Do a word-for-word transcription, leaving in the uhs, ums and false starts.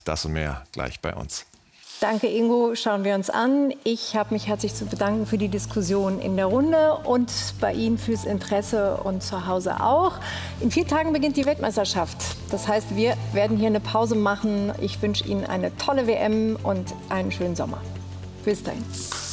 Das und mehr gleich bei uns. Danke, Ingo. Schauen wir uns an. Ich habe mich herzlich zu bedanken für die Diskussion in der Runde und bei Ihnen fürs Interesse und zu Hause auch. In vier Tagen beginnt die Weltmeisterschaft. Das heißt, wir werden hier eine Pause machen. Ich wünsche Ihnen eine tolle W M und einen schönen Sommer. Bis dahin.